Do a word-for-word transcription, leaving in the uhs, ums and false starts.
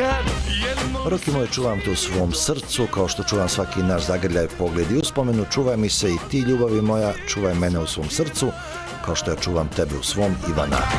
Roki moj, čuvam te u svom srcu, kao što čuvam svaki naš zagrljaj, pogled i uspomenu. Čuvaj mi se i ti, ljubavi moja, čuvaj mene u svom srcu, kao što ja čuvam tebe u svom, Ivana.